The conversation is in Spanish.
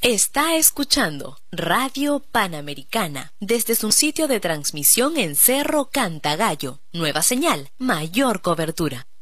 Está escuchando Radio Panamericana desde su sitio de transmisión en Cerro Cantagallo. Nueva señal, mayor cobertura.